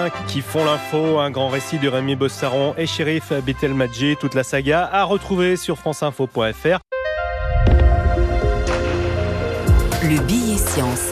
Marin qui font l'info, un grand récit de Rémi Bossaron et Chérif Beltelmadji, toute la saga à retrouver sur franceinfo.fr. Le billet science.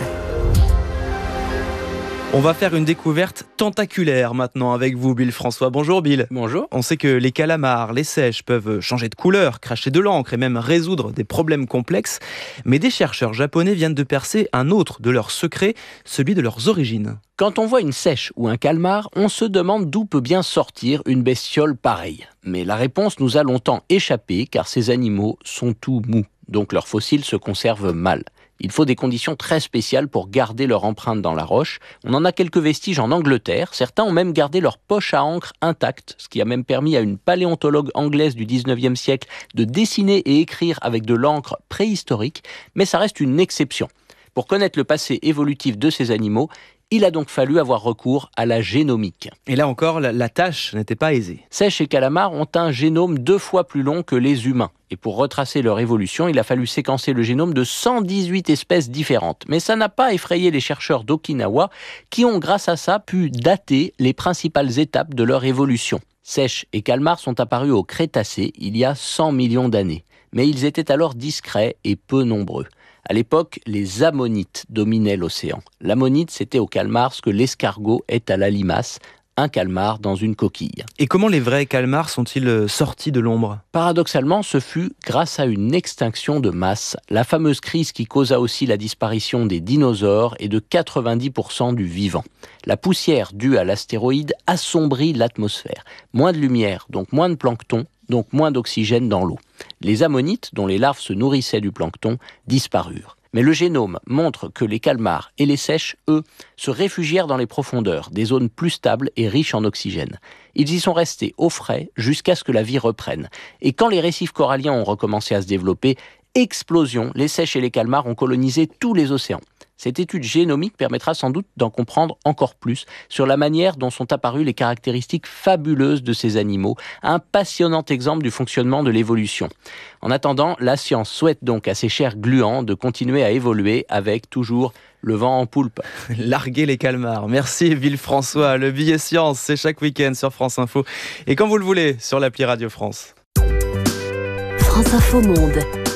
On va faire une découverte tentaculaire maintenant avec vous, Bill François. Bonjour Bill. Bonjour. On sait que les calamars, les seiches peuvent changer de couleur, cracher de l'encre et même résoudre des problèmes complexes. Mais des chercheurs japonais viennent de percer un autre de leurs secrets, celui de leurs origines. Quand on voit une seiche ou un calmar, on se demande d'où peut bien sortir une bestiole pareille. Mais la réponse nous a longtemps échappé car ces animaux sont tout mous, donc leurs fossiles se conservent mal. Il faut des conditions très spéciales pour garder leur empreinte dans la roche. On en a quelques vestiges en Angleterre. Certains ont même gardé leur poche à encre intacte, ce qui a même permis à une paléontologue anglaise du 19e siècle de dessiner et écrire avec de l'encre préhistorique. Mais ça reste une exception. Pour connaître le passé évolutif de ces animaux, il a donc fallu avoir recours à la génomique. Et là encore, la tâche n'était pas aisée. Seiches et calamars ont un génome 2 fois plus long que les humains. Et pour retracer leur évolution, il a fallu séquencer le génome de 118 espèces différentes. Mais ça n'a pas effrayé les chercheurs d'Okinawa qui ont, grâce à ça, pu dater les principales étapes de leur évolution. Seiches et calmars sont apparus au Crétacé il y a 100 millions d'années. Mais ils étaient alors discrets et peu nombreux. À l'époque, les ammonites dominaient l'océan. L'ammonite, c'était au calmar ce que l'escargot est à la limace, un calmar dans une coquille. Et comment les vrais calmars sont-ils sortis de l'ombre ? Paradoxalement, ce fut grâce à une extinction de masse, la fameuse crise qui causa aussi la disparition des dinosaures et de 90% du vivant. La poussière due à l'astéroïde assombrit l'atmosphère. Moins de lumière, donc moins de plancton, donc moins d'oxygène dans l'eau. Les ammonites, dont les larves se nourrissaient du plancton, disparurent. Mais le génome montre que les calmars et les seiches, eux, se réfugièrent dans les profondeurs, des zones plus stables et riches en oxygène. Ils y sont restés au frais jusqu'à ce que la vie reprenne. Et quand les récifs coralliens ont recommencé à se développer, explosion, les seiches et les calmars ont colonisé tous les océans. Cette étude génomique permettra sans doute d'en comprendre encore plus sur la manière dont sont apparues les caractéristiques fabuleuses de ces animaux, un passionnant exemple du fonctionnement de l'évolution. En attendant, la science souhaite donc à ces chers gluants de continuer à évoluer avec toujours le vent en poulpe. Larguer les calmars. Merci Bill François. Le billet science, c'est chaque week-end sur France Info et quand vous le voulez sur l'appli Radio France. France Info Monde.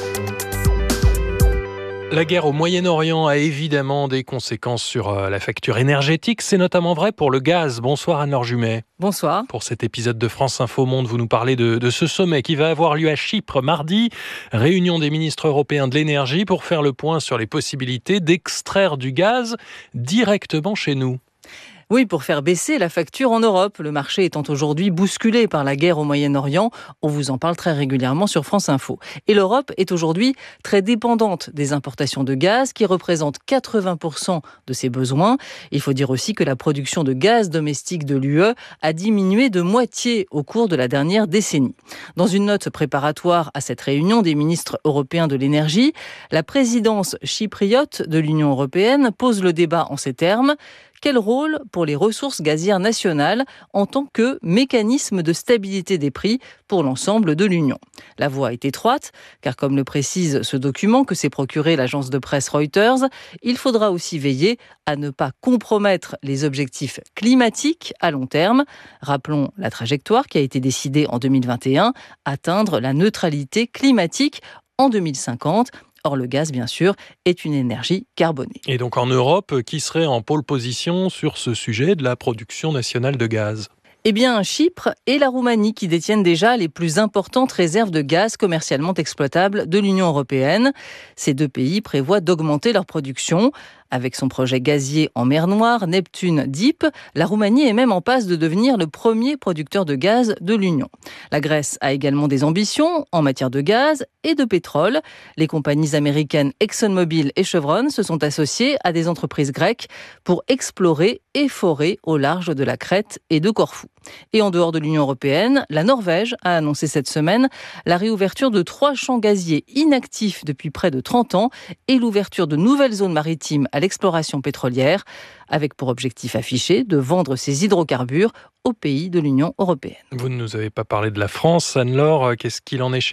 La guerre au Moyen-Orient a évidemment des conséquences sur la facture énergétique. C'est notamment vrai pour le gaz. Bonsoir Anne-Laure Jumet. Bonsoir. Pour cet épisode de France Info Monde, vous nous parlez de ce sommet qui va avoir lieu à Chypre mardi. Réunion des ministres européens de l'énergie pour faire le point sur les possibilités d'extraire du gaz directement chez nous. Oui, pour faire baisser la facture en Europe. Le marché étant aujourd'hui bousculé par la guerre au Moyen-Orient, on vous en parle très régulièrement sur France Info. Et l'Europe est aujourd'hui très dépendante des importations de gaz qui représentent 80% de ses besoins. Il faut dire aussi que la production de gaz domestique de l'UE a diminué de moitié au cours de la dernière décennie. Dans une note préparatoire à cette réunion des ministres européens de l'énergie, la présidence chypriote de l'Union européenne pose le débat en ces termes. Quel rôle pour les ressources gazières nationales en tant que mécanisme de stabilité des prix pour l'ensemble de l'Union ? La voie est étroite, car comme le précise ce document que s'est procuré l'agence de presse Reuters, il faudra aussi veiller à ne pas compromettre les objectifs climatiques à long terme. Rappelons la trajectoire qui a été décidée en 2021, atteindre la neutralité climatique en 2050. Or, le gaz, bien sûr, est une énergie carbonée. Et donc en Europe, qui serait en pole position sur ce sujet de la production nationale de gaz ? Eh bien, Chypre et la Roumanie qui détiennent déjà les plus importantes réserves de gaz commercialement exploitables de l'Union européenne. Ces deux pays prévoient d'augmenter leur production. Avec son projet gazier en mer Noire, Neptune Deep, la Roumanie est même en passe de devenir le premier producteur de gaz de l'Union. La Grèce a également des ambitions en matière de gaz et de pétrole. Les compagnies américaines ExxonMobil et Chevron se sont associées à des entreprises grecques pour explorer et forer au large de la Crète et de Corfou. Et en dehors de l'Union européenne, la Norvège a annoncé cette semaine la réouverture de 3 champs gaziers inactifs depuis près de 30 ans et l'ouverture de nouvelles zones maritimes à l'exploration pétrolière, avec pour objectif affiché de vendre ces hydrocarbures aux pays de l'Union européenne. Vous ne nous avez pas parlé de la France, Anne-Laure, qu'est-ce qu'il en est chez nous ?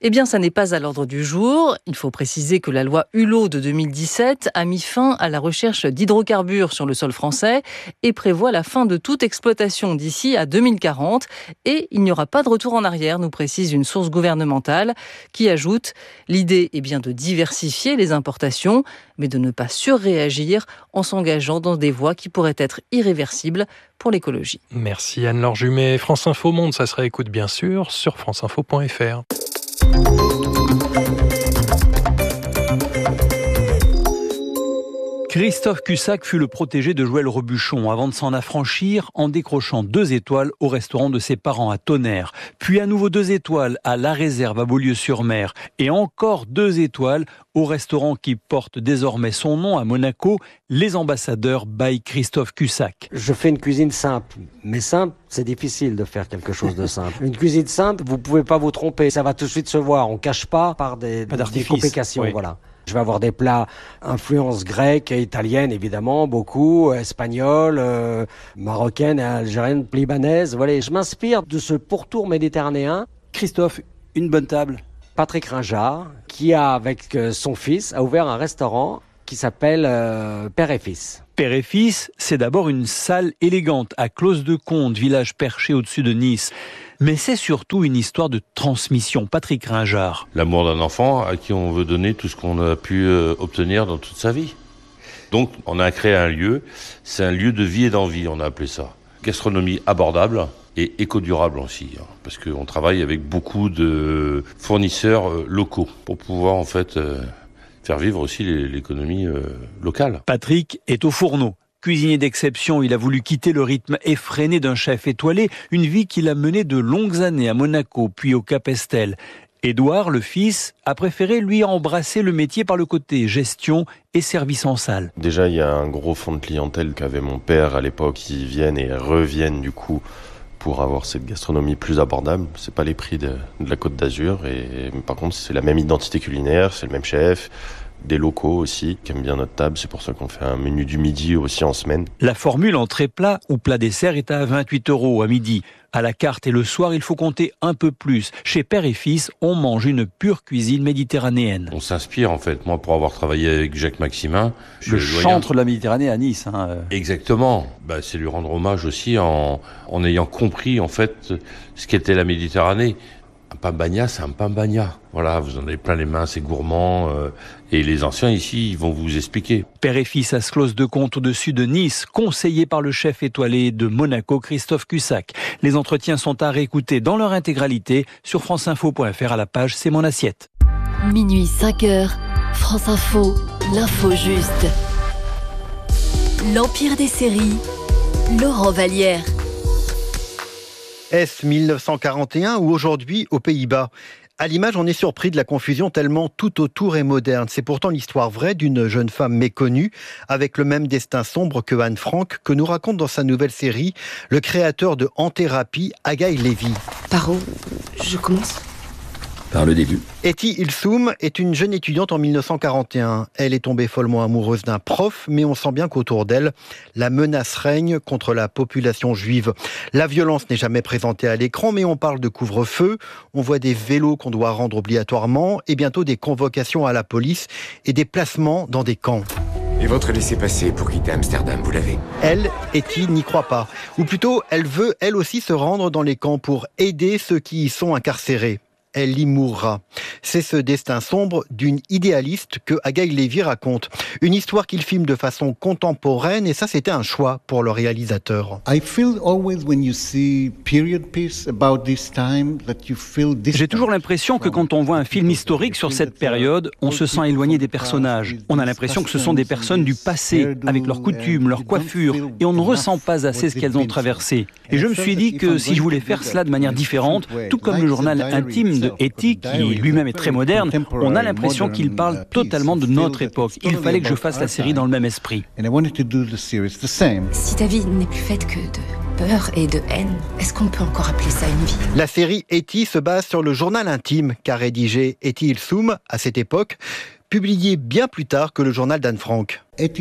Eh bien, ça n'est pas à l'ordre du jour. Il faut préciser que la loi Hulot de 2017 a mis fin à la recherche d'hydrocarbures sur le sol français et prévoit la fin de toute exploitation d'ici à 2040. Et il n'y aura pas de retour en arrière, nous précise une source gouvernementale qui ajoute « L'idée est bien de diversifier les importations, mais de ne pas surréagir en s'engageant dans des voies qui pourraient être irréversibles pour l'écologie. » Merci Anne-Laure Jumet. France Info Monde, ça se réécoute bien sûr sur franceinfo.fr. Christophe Cusack fut le protégé de Joël Robuchon avant de s'en affranchir en décrochant 2 étoiles au restaurant de ses parents à Tonnerre. Puis à nouveau 2 étoiles à La Réserve à Beaulieu-sur-Mer. Et encore 2 étoiles au restaurant qui porte désormais son nom à Monaco, Les Ambassadeurs by Christophe Cusack. Je fais une cuisine simple. Mais simple, c'est difficile de faire quelque chose de simple. Une cuisine simple, vous pouvez pas vous tromper. Ça va tout de suite se voir. On cache pas par des complications. Oui. Voilà. Je vais avoir des plats influence grecque et italienne, évidemment, beaucoup, espagnole, marocaine, algérienne, libanaise. Voilà, je m'inspire de ce pourtour méditerranéen. Christophe, une bonne table. Patrick Ringard, qui avec son fils, a ouvert un restaurant qui s'appelle Père et Fils. Père et Fils, c'est d'abord une salle élégante à Clos-de-Conde, village perché au-dessus de Nice. Mais c'est surtout une histoire de transmission. Patrick Ringard. L'amour d'un enfant à qui on veut donner tout ce qu'on a pu obtenir dans toute sa vie. Donc on a créé un lieu, c'est un lieu de vie et d'envie, on a appelé ça. Gastronomie abordable et éco-durable aussi, parce qu'on travaille avec beaucoup de fournisseurs locaux pour pouvoir en fait faire vivre aussi l'économie locale. Patrick est au fourneau. Cuisinier d'exception, il a voulu quitter le rythme effréné d'un chef étoilé, une vie qu'il a menée de longues années à Monaco, puis au Cap Estel. Édouard, le fils, a préféré lui embrasser le métier par le côté gestion et service en salle. Déjà, il y a un gros fond de clientèle qu'avait mon père à l'époque, qui viennent et reviennent du coup pour avoir cette gastronomie plus abordable. C'est pas les prix de la Côte d'Azur, et par contre c'est la même identité culinaire, c'est le même chef. Des locaux aussi qui aiment bien notre table, c'est pour ça qu'on fait un menu du midi aussi en semaine. La formule entrée plat ou plat dessert est à 28 € à midi. À la carte et le soir, il faut compter un peu plus. Chez Père et Fils, on mange une pure cuisine méditerranéenne. On s'inspire en fait, moi pour avoir travaillé avec Jacques Maximin. Le chantre de la Méditerranée à Nice. Exactement, c'est lui rendre hommage aussi en ayant compris en fait ce qu'était la Méditerranée. Un pain bagna, c'est un pain bagna. Voilà, vous en avez plein les mains, c'est gourmand. Et les anciens ici, ils vont vous expliquer. Père et Fils à Clos-de-Conde au-dessus de Nice, conseillé par le chef étoilé de Monaco, Christophe Cusack. Les entretiens sont à réécouter dans leur intégralité sur franceinfo.fr à la page C'est mon assiette. Minuit 5h, France Info, l'info juste. L'Empire des séries, Laurent Vallière. Est-ce 1941 ou aujourd'hui aux Pays-Bas ? À l'image, on est surpris de la confusion tellement tout autour est moderne. C'est pourtant l'histoire vraie d'une jeune femme méconnue avec le même destin sombre que Anne Frank, que nous raconte dans sa nouvelle série le créateur de En Thérapie, Agaï Lévy. Par où je commence ? Par le début. Etty Ilsoum est une jeune étudiante en 1941. Elle est tombée follement amoureuse d'un prof, mais on sent bien qu'autour d'elle, la menace règne contre la population juive. La violence n'est jamais présentée à l'écran, mais on parle de couvre-feu, on voit des vélos qu'on doit rendre obligatoirement, et bientôt des convocations à la police et des placements dans des camps. Et votre laissez-passer pour quitter Amsterdam, vous l'avez ? Elle, Etty, n'y croit pas. Ou plutôt, elle veut elle aussi se rendre dans les camps pour aider ceux qui y sont incarcérés. Elle y mourra. C'est ce destin sombre d'une idéaliste que Agaï Lévy raconte. Une histoire qu'il filme de façon contemporaine, et ça c'était un choix pour le réalisateur. J'ai toujours l'impression que quand on voit un film historique sur cette période, on se sent éloigné des personnages. On a l'impression que ce sont des personnes du passé, avec leurs coutumes, leurs coiffures, et on ne ressent pas assez ce qu'elles ont traversé. Et je me suis dit que si je voulais faire cela de manière différente, tout comme le journal intime de Etty, qui lui-même est très moderne, on a l'impression qu'il parle totalement de notre époque. Il fallait que je fasse la série dans le même esprit. Si ta vie n'est plus faite que de peur et de haine, est-ce qu'on peut encore appeler ça une vie ? La série Etty se base sur le journal intime qu'a rédigé Etty Ilsoum à cette époque, publié bien plus tard que le journal d'Anne Frank.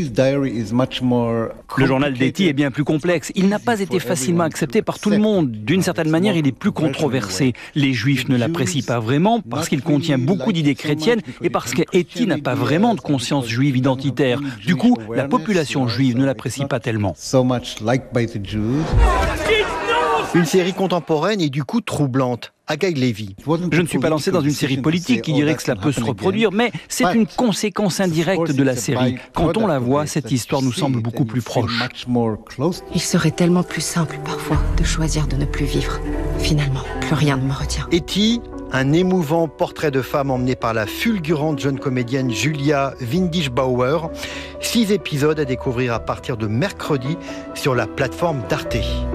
Le journal d'Etty est bien plus complexe. Il n'a pas été facilement accepté par tout le monde. D'une certaine manière, il est plus controversé. Les Juifs ne l'apprécient pas vraiment parce qu'il contient beaucoup d'idées chrétiennes et parce qu'Etty n'a pas vraiment de conscience juive identitaire. Du coup, la population juive ne l'apprécie pas tellement. Une série contemporaine et du coup troublante. Agaï Lévy. Je ne suis pas lancé dans une série politique qui dirait que cela peut se reproduire, mais c'est une conséquence indirecte de la série. Quand on la voit, cette histoire nous semble beaucoup plus proche. Il serait tellement plus simple parfois de choisir de ne plus vivre. Finalement, plus rien ne me retient. Etty, un émouvant portrait de femme emmené par la fulgurante jeune comédienne Julia Windisch-Bauer. 6 épisodes à découvrir à partir de mercredi sur la plateforme d'Arte.